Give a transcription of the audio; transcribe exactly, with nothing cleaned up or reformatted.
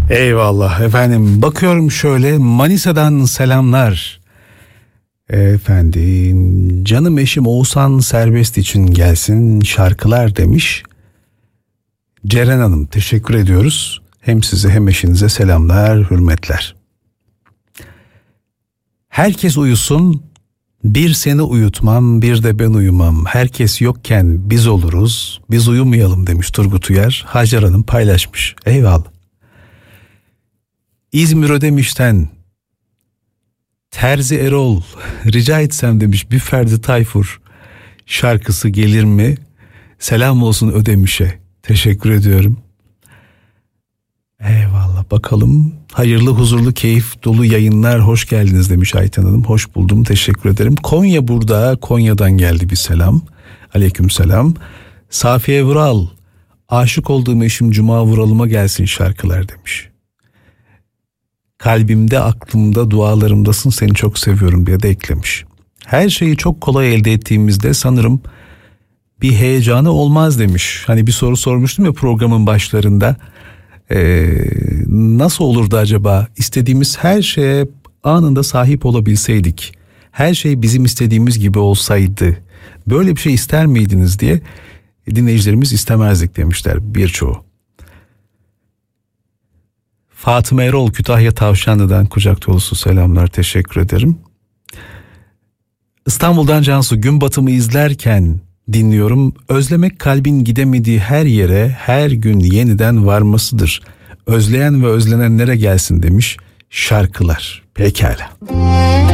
Eyvallah efendim. Bakıyorum şöyle, Manisa'dan selamlar. Efendim, canım eşim Oğuzhan Serbest için gelsin şarkılar demiş. Ceren Hanım, teşekkür ediyoruz. Hem size hem eşinize selamlar, hürmetler. Herkes uyusun, bir seni uyutmam, bir de ben uyumam. Herkes yokken biz oluruz, biz uyumayalım demiş Turgut Uyar. Hacer Hanım paylaşmış. Eyvallah. İzmir Ödemiş'ten Terzi Erol, rica etsem demiş bir Ferdi Tayfur şarkısı gelir mi? Selam olsun Ödemiş'e. Teşekkür ediyorum. Eyvallah, bakalım. Hayırlı, huzurlu, keyif dolu yayınlar, hoş geldiniz demiş Ayten Hanım. Hoş buldum, teşekkür ederim. Konya burada, Konya'dan geldi bir selam. Aleyküm selam. Safiye Vural, aşık olduğum eşim Cuma Vural'ıma gelsin şarkılar demiş. Kalbimde, aklımda, dualarımdasın, seni çok seviyorum diye de eklemiş. Her şeyi çok kolay elde ettiğimizde sanırım bir heyecanı olmaz demiş. Hani bir soru sormuştum ya programın başlarında. Ee, nasıl olurdu acaba istediğimiz her şeye anında sahip olabilseydik, her şey bizim istediğimiz gibi olsaydı, böyle bir şey ister miydiniz diye dinleyicilerimiz istemezdik demişler birçoğu. Fatıma Erol, Kütahya Tavşanlı'dan kucak dolusu selamlar, teşekkür ederim. İstanbul'dan Cansu, gün batımı izlerken dinliyorum. Özlemek kalbin gidemediği her yere her gün yeniden varmasıdır. Özleyen ve özlenenlere gelsin demiş şarkılar. Pekala.